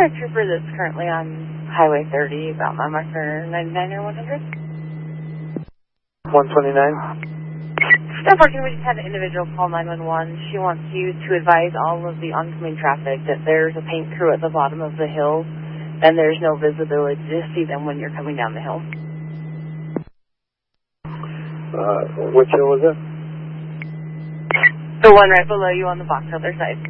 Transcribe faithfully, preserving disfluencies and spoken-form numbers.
A trooper that's currently on Highway thirty, about my marker ninety-nine or one hundred. one twenty-nine. Unfortunately, we just had an individual call nine one one. She wants you to advise all of the oncoming traffic that there's a paint crew at the bottom of the hill, and there's no visibility to see them when you're coming down the hill. Uh, which hill was it? The one right below you on the box other side.